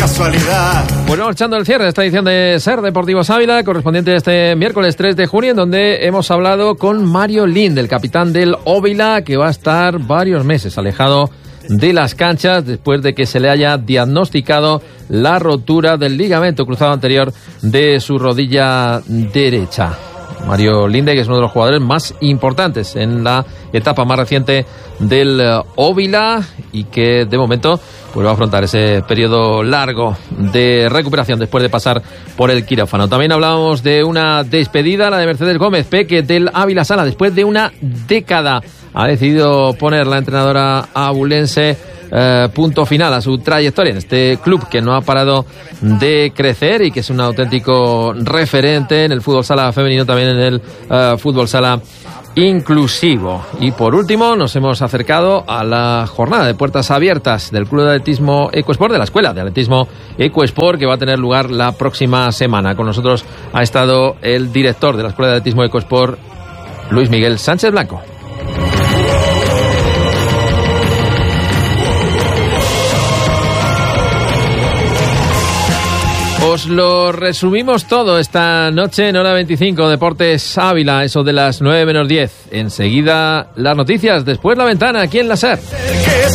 casualidad. Bueno, marchando el cierre de esta edición de Ser Deportivos Ávila, correspondiente a este miércoles 3 de junio, en donde hemos hablado con Mario Linde, el capitán del Óvila, que va a estar varios meses alejado de las canchas después de que se le haya diagnosticado la rotura del ligamento cruzado anterior de su rodilla derecha. Mario Linde, que es uno de los jugadores más importantes en la etapa más reciente del Óvila y que de momento pues va a afrontar ese periodo largo de recuperación después de pasar por el quirófano. También hablábamos de una despedida, la de Mercedes Gómez Peque del Ávila Sala. Después de una década ha decidido poner la entrenadora abulense punto final a su trayectoria en este club que no ha parado de crecer y que es un auténtico referente en el fútbol sala femenino, también en el fútbol sala inclusivo. Y por último nos hemos acercado a la jornada de puertas abiertas del Club de Atletismo Ecosport, de la Escuela de Atletismo Ecosport, que va a tener lugar la próxima semana. Con nosotros ha estado el director de la Escuela de Atletismo Ecosport, Luis Miguel Sánchez Blanco. Os lo resumimos todo esta noche en Hora 25, Deportes Ávila, eso de las 9 menos 10. Enseguida las noticias, después la ventana aquí en la SER.